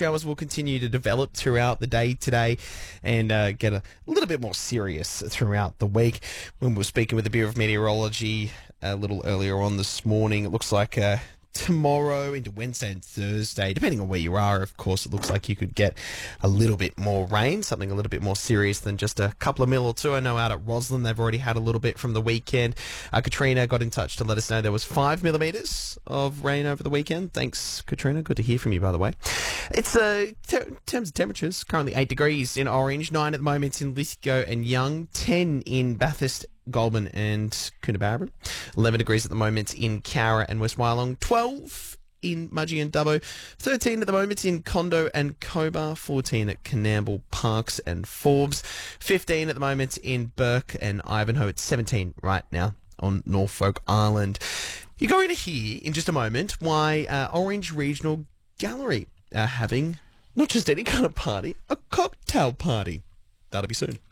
showers will continue to develop throughout the day today and get a little bit more serious throughout the week. When we were speaking with the Bureau of Meteorology a little earlier on this morning, it looks like tomorrow into Wednesday and Thursday, depending on where you are, of course, it looks like you could get a little bit more rain, something a little bit more serious than just a couple of mil or two. I know out at Roslyn they've already had a little bit from the weekend. Katrina got in touch to let us know there was 5 millimetres of rain over the weekend. Thanks, Katrina. Good to hear from you, by the way. It's in terms of temperatures, currently 8 degrees in Orange, 9 at the moment in Lithgow and Young, 10 in Bathurst, Goulburn and Coonabarabran, 11 degrees at the moment in Cowra and West Wyalong, 12 in Mudgee and Dubbo, 13 at the moment in Condo and Cobar, 14 at Canamble, Parks and Forbes, 15 at the moment in Burke and Ivanhoe. It's 17 right now on Norfolk Island. You're going to hear in just a moment why Orange Regional Gallery are having not just any kind of party, a cocktail party. That'll be soon.